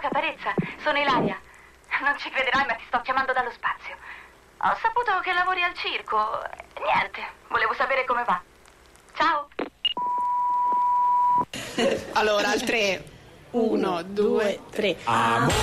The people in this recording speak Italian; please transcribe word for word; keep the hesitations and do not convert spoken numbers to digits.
Caparezza, sono Ilaria. Non ci crederai, ma ti sto chiamando dallo spazio. Ho saputo che lavori al circo. Niente, volevo sapere come va. Ciao. Allora, al tre. Uno, due, tre. Amore.